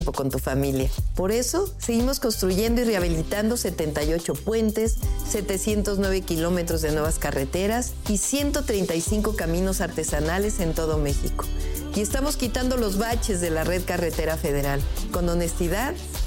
con tu familia. Por eso, seguimos construyendo y rehabilitando 78 puentes, 709 kilómetros de nuevas carreteras y 135 caminos artesanales en todo México. Y estamos quitando los baches de la red carretera federal, con honestidad